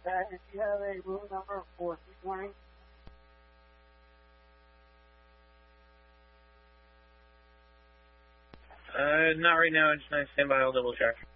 If you have a room number for 320. Not right now. Just stand by. I'll double check.